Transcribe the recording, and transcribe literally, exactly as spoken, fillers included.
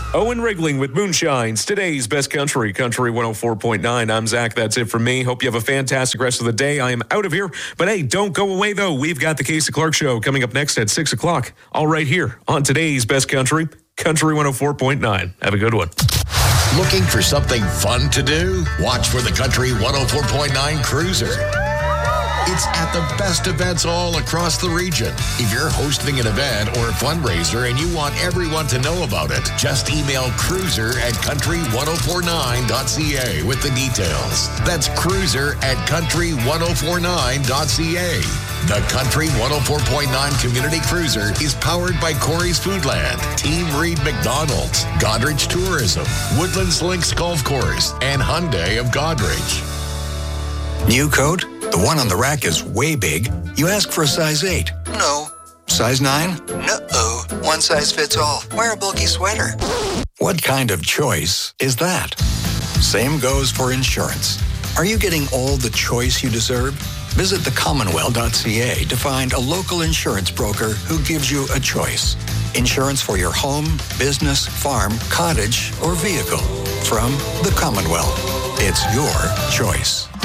Owen Rigling with Moonshine's today's best country, Country one oh four point nine. I'm Zach. That's it from me. Hope you have a fantastic rest of the day. I am out of here. But hey, don't go away, though. We've got the Casey Clark Show coming up next at six o'clock. All right here on today's best country, Country one oh four point nine. Have a good one. Looking for something fun to do? Watch for the Country one oh four point nine Cruiser. It's at the best events all across the region. If you're hosting an event or a fundraiser and you want everyone to know about it, just email cruiser at country one oh four nine dot c a with the details. That's cruiser at country one oh four nine dot c a. The Country one oh four point nine Community Cruiser is powered by Corey's Foodland, Team Reed McDonald's, Godrich Tourism, Woodlands Links Golf Course, and Hyundai of Godrich. New coat? The one on the rack is way big. You ask for a size eight. No. Size nine? No. One size fits all. Wear a bulky sweater. What kind of choice is that? Same goes for insurance. Are you getting all the choice you deserve? Visit the commonwealth dot c a to find a local insurance broker who gives you a choice. Insurance for your home, business, farm, cottage, or vehicle. From the Commonwealth. It's your choice.